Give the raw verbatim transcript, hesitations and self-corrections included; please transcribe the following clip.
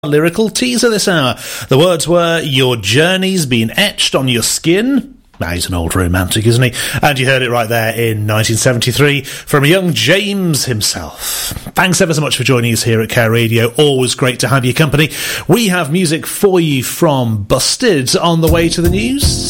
Lyrical teaser this hour. The words were, "Your journey's been etched on your skin." Now, he's an old romantic, isn't he? And you heard it right there in nineteen seventy-three from young James himself. Thanks ever so much for joining us here at Care Radio. Always great to have your company. We have music for you from Busted on the way to the news.